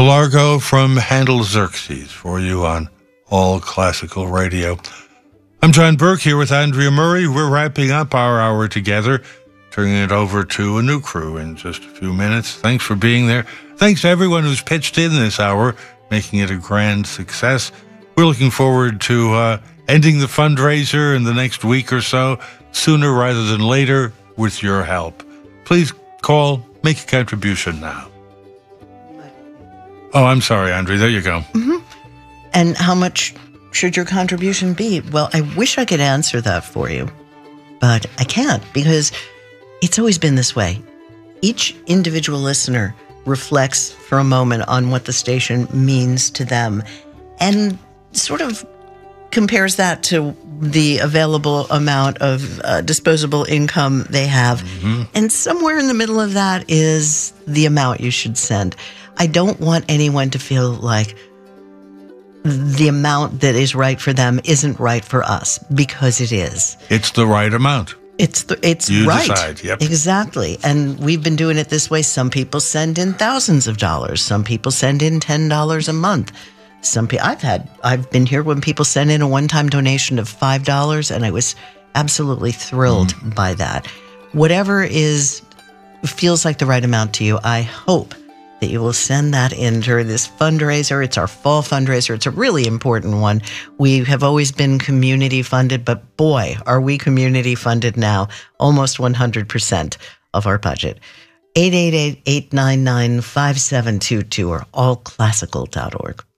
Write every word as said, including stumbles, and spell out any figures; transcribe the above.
Largo from Handel Xerxes for you on All Classical Radio. I'm John Burke here with Andrea Murray. We're wrapping up our hour together, turning it over to a new crew in just a few minutes. Thanks for being there. Thanks to everyone who's pitched in this hour, making it a grand success. We're looking forward to uh, ending the fundraiser in the next week or so, sooner rather than later, with your help. Please call, make a contribution now. Oh, I'm sorry, Andre. There you go. Mm-hmm. And how much should your contribution be? Well, I wish I could answer that for you, but I can't, because it's always been this way. Each individual listener reflects for a moment on what the station means to them and sort of compares that to the available amount of uh, disposable income they have. Mm-hmm. And somewhere in the middle of that is the amount you should send. I don't want anyone to feel like the amount that is right for them isn't right for us, because it is. It's the right amount. It's the, it's you right. Decide, yep. Exactly. And we've been doing it this way. Some people send in thousands of dollars. Some people send in ten dollars a month. Some people, I've had, I've been here when people send in a one-time donation of five dollars, and I was absolutely thrilled mm. by that. Whatever is, feels like the right amount to you, I hope that you will send that in during this fundraiser. It's our fall fundraiser. It's a really important one. We have always been community funded, but boy, are we community funded now. Almost one hundred percent of our budget. eight eight eight, eight nine nine, five seven two two or all classical dot org.